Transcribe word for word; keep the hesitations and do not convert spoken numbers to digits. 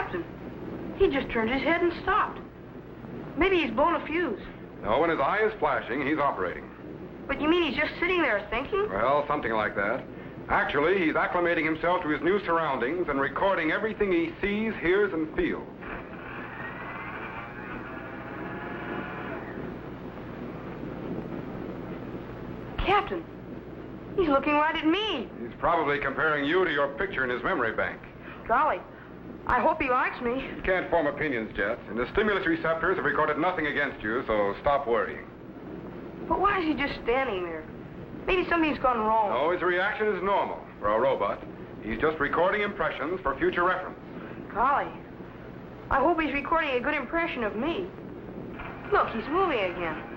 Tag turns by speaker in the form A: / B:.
A: Captain, he just turned his head and stopped. Maybe he's blown a fuse.
B: No, when his eye is flashing, he's operating.
A: But you mean he's just sitting there thinking?
B: Well, something like that. Actually, he's acclimating himself to his new surroundings and recording everything he sees, hears, and feels.
A: Captain, he's looking right at me.
B: He's probably comparing you to your picture in his memory bank.
A: Golly, I hope he likes me.
B: You can't form opinions, Jet, and the stimulus receptors have recorded nothing against you, so stop worrying.
A: But why is he just standing there? Maybe something's gone wrong.
B: No, his reaction is normal for a robot. He's just recording impressions for future reference.
A: Golly, I hope he's recording a good impression of me. Look, he's moving again.